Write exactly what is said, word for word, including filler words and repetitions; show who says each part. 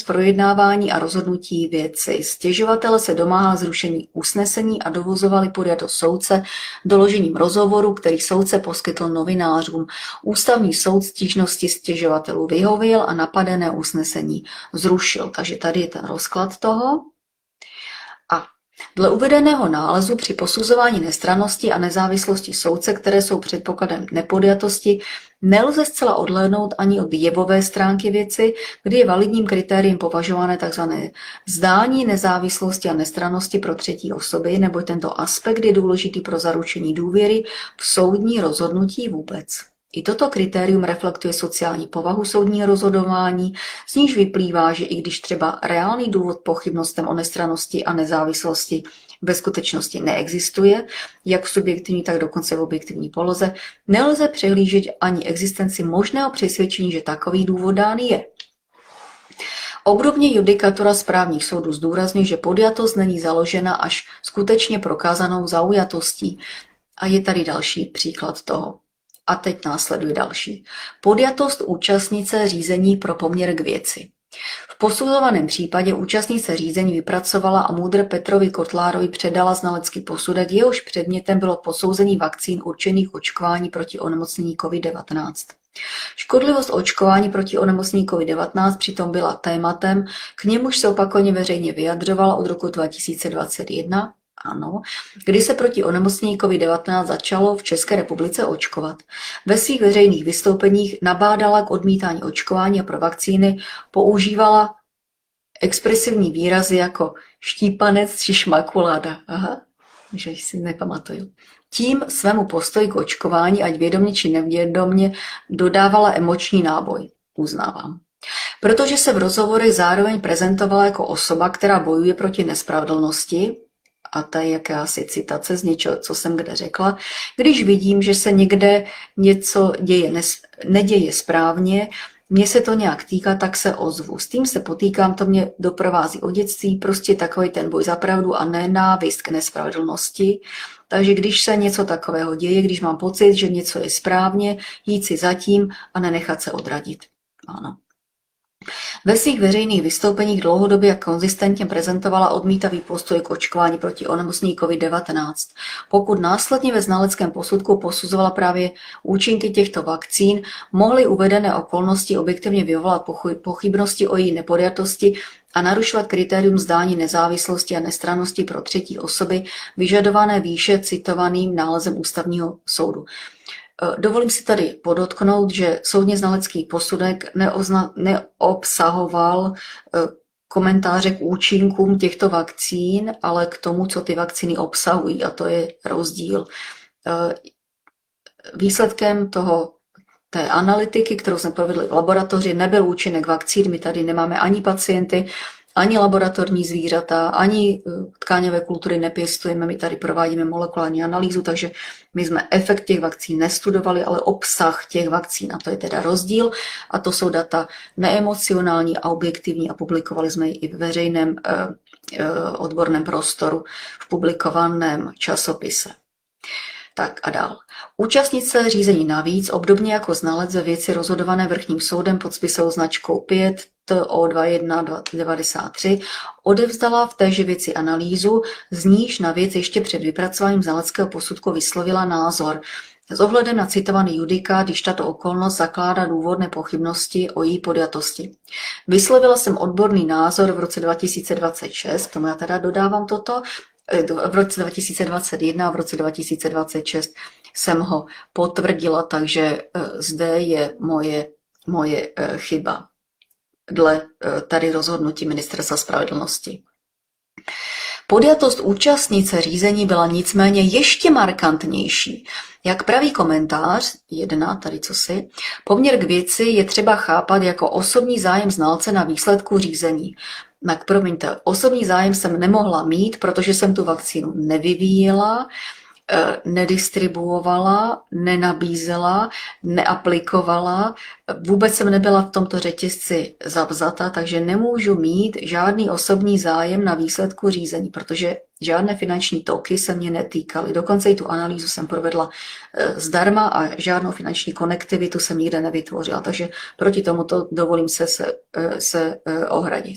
Speaker 1: projednávání a rozhodnutí věci. Stěžovatele se domáhal zrušení usnesení a dovozovali podjatost soudce doložením rozhovoru, který soudce poskytl novinářům. Ústavní soud stížnosti stěžovatelů vyhověl a napadené usnesení zrušil. Takže tady je ten rozklad toho. A dle uvedeného nálezu při posuzování nestrannosti a nezávislosti soudce, které jsou předpokladem nepodjatosti, nelze zcela odhlédnout ani od jevové stránky věci, kdy je validním kritériem považované tzv. Zdání nezávislosti a nestrannosti pro třetí osoby, neboť tento aspekt je důležitý pro zaručení důvěry v soudní rozhodnutí vůbec. I toto kritérium reflektuje sociální povahu soudního rozhodování, z níž vyplývá, že i když třeba reálný důvod pochybnostem o nestrannosti a nezávislosti ve skutečnosti neexistuje, jak v subjektivní, tak dokonce v objektivní poloze, nelze přehlížet ani existenci možného přesvědčení, že takový důvod dán je. Obdobně judikatura správních soudů zdůrazňuje, že podjatost není založena až skutečně prokázanou zaujatostí. A je tady další příklad toho. A teď následuje další. Podjatost účastnice řízení pro poměr k věci. V posuzovaném případě účastnice řízení vypracovala a MUDr. Petrovi Kotlárovi předala znalecký posudek, jehož předmětem bylo posouzení vakcín určených očkování proti onemocnění covid devatenáct. Škodlivost očkování proti onemocnění covid devatenáct přitom byla tématem, k němuž se opakovaně veřejně vyjadřovala od roku dva tisíce dvacet jedna, ano, kdy se proti onemocnění covid devatenáct začalo v České republice očkovat. Ve svých veřejných vystoupeních nabádala k odmítání očkování a pro vakcíny používala expresivní výrazy jako štípanec či šmakuláda. Aha, že si nepamatuju. Tím svému postoji k očkování, ať vědomě či nevědomě, dodávala emoční náboj. Uznávám. Protože se v rozhovorech zároveň prezentovala jako osoba, která bojuje proti nespravedlnosti, a to je jakási citace z něčeho, co jsem kde řekla, když vidím, že se někde něco děje, neděje správně, mně se to nějak týká, tak se ozvu. S tím se potýkám, to mě doprovází od dětství, prostě takový ten boj za pravdu a nenávist k nespravedlnosti. Takže když se něco takového děje, když mám pocit, že něco je správně, jít si zatím a nenechat se odradit. Ano. Ve svých veřejných vystoupeních dlouhodobě a konzistentně prezentovala odmítavý postoj k očkování proti onemocnění covid devatenáct. Pokud následně ve znaleckém posudku posuzovala právě účinky těchto vakcín, mohly uvedené okolnosti objektivně vyvolat pochybnosti o její nepodjatosti a narušovat kritérium zdání nezávislosti a nestrannosti pro třetí osoby vyžadované výše citovaným nálezem Ústavního soudu. Dovolím si tady podotknout, že soudně znalecký posudek neozna, neobsahoval komentáře k účinkům těchto vakcín, ale k tomu, co ty vakcíny obsahují, a to je rozdíl. Výsledkem toho, té analytiky, kterou jsme provedli v laboratoři, nebyl účinek vakcín. My tady nemáme ani pacienty, ani laboratorní zvířata, ani tkáňové kultury nepěstujeme, my tady provádíme molekulární analýzu, takže my jsme efekt těch vakcín nestudovali, ale obsah těch vakcín, a to je teda rozdíl, a to jsou data neemocionální a objektivní a publikovali jsme ji i v veřejném eh, eh, odborném prostoru v publikovaném časopise. Tak a dál. Účastnice řízení navíc, obdobně jako znalec ve věci rozhodované vrchním soudem pod spisovou značkou pět T O dva jedna devadesát tři, odevzdala v téže věci analýzu, z níž na věc ještě před vypracováním znaleckého posudku vyslovila názor. S ohledem na citovaný judikát, když tato okolnost zakládá důvodné pochybnosti o její podjatosti. Vyslovila jsem odborný názor v roce dva tisíce dvacet šest, k tomu já teda dodávám toto, v roce dva tisíce dvacet jedna a v roce dva tisíce dvacet šest jsem ho potvrdila, takže zde je moje, moje chyba dle tady rozhodnutí Ministerstva spravedlnosti. Podjatost účastnice řízení byla nicméně ještě markantnější. Jak praví komentář, jedna, tady co si, poměr k věci je třeba chápat jako osobní zájem znalce na výsledku řízení. Tak promiňte, osobní zájem jsem nemohla mít, protože jsem tu vakcínu nevyvíjela, nedistribuovala, nenabízela, neaplikovala, vůbec jsem nebyla v tomto řetězci zavzata, takže nemůžu mít žádný osobní zájem na výsledku řízení, protože žádné finanční toky se mě netýkaly. Dokonce i tu analýzu jsem provedla zdarma a žádnou finanční konektivitu jsem nikde nevytvořila, takže proti tomuto dovolím se, se, se ohradit.